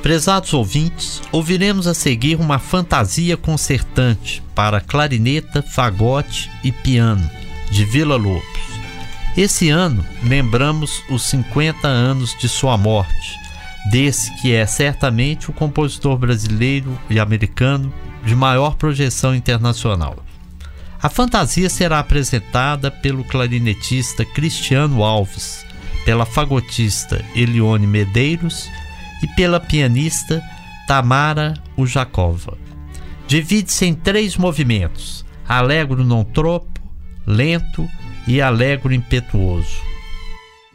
Prezados ouvintes, ouviremos a seguir uma fantasia concertante para clarineta, fagote e piano, de Villa-Lobos. Esse ano lembramos os 50 anos de sua morte, desse que é certamente o compositor brasileiro e americano de maior projeção internacional. A fantasia será apresentada pelo clarinetista Cristiano Alves, pela fagotista Elione Medeiros e pela pianista Tamara Ujakova. Divide-se em 3 movimentos: allegro non troppo, lento e allegro impetuoso.